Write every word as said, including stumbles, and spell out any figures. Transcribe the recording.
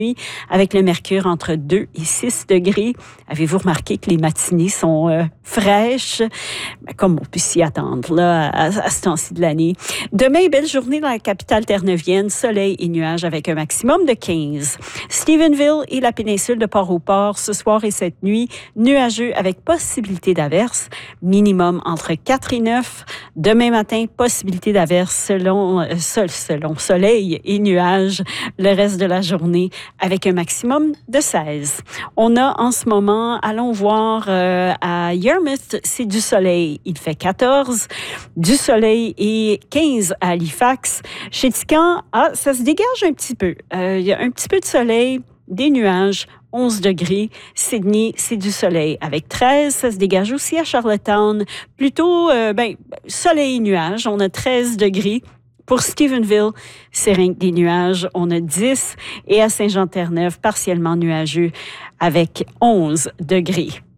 avec le mercure entre deux et six degrés. Avez-vous remarqué que les matinées sont euh, fraîches? Ben, comme on peut s'y attendre là, à, à ce temps-ci de l'année. Demain, belle journée dans la capitale terre-neuvienne, soleil et nuages avec un maximum de quinze. Stephenville et la péninsule de Port-au-Port, ce soir et cette nuit, nuageux avec possibilité d'averse, minimum entre quatre et neuf. Demain matin, possibilité d'averse selon, euh, sol, selon soleil et nuages le reste de la journée avec un maximum de seize. On a en ce moment, allons voir euh, à Yarmouth, c'est du soleil, il fait quatorze, du soleil et quinze à Halifax. Chez Tican, ah, ça se dégage un petit peu. Euh, il y a un petit peu de soleil, des nuages, onze degrés. Sydney, c'est du soleil. Avec treize, ça se dégage aussi à Charlottetown. Plutôt, euh, ben, soleil et nuages. On a treize degrés. Pour Stephenville, c'est rien que des nuages. On a dix. Et à Saint-Jean-Terre-Neuve, partiellement nuageux avec onze degrés.